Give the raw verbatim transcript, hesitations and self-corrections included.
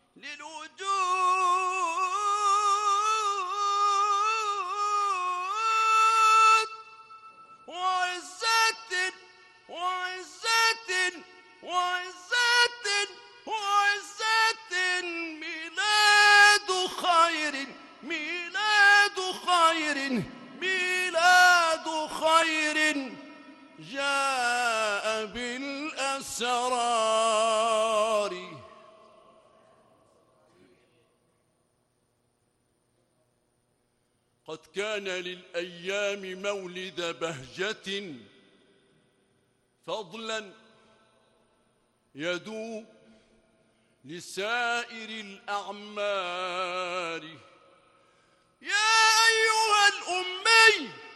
للوجود وعزة وعزة وعزة وعزة ميلاد خير ميلاد خير ميلاد خير جاء بالأسرار. قد كان للأيام مولد بهجة فضلا يدوم لسائر الأعمار. يا أيها الأمي